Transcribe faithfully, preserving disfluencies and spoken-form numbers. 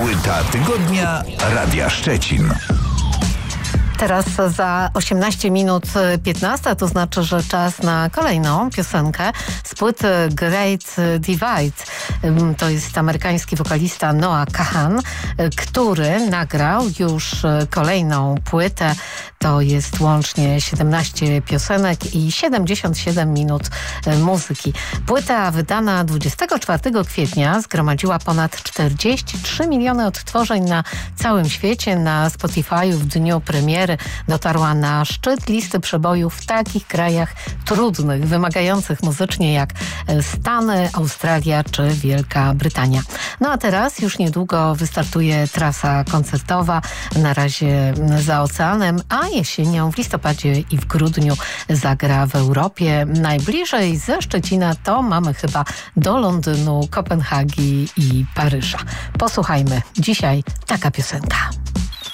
Płyta tygodnia Radia Szczecin. Teraz za osiemnaście minut piętnaście, to znaczy, że czas na kolejną piosenkę z płyty Great Divide. To jest amerykański wokalista Noah Kahan, który nagrał już kolejną płytę. To jest łącznie siedemnaście piosenek i siedemdziesiąt siedem minut muzyki. Płyta wydana dwudziestego czwartego kwietnia zgromadziła ponad czterdzieści trzy miliony odtworzeń na całym świecie. Na Spotify'u w dniu premiery dotarła na szczyt listy przebojów w takich krajach trudnych, wymagających muzycznie jak Stany, Australia czy Wielka Brytania. No a teraz już niedługo wystartuje trasa koncertowa, na razie za oceanem, a jesienią w listopadzie i w grudniu zagra w Europie. Najbliżej ze Szczecina to mamy chyba do Londynu, Kopenhagi i Paryża. Posłuchajmy dzisiaj taka piosenka.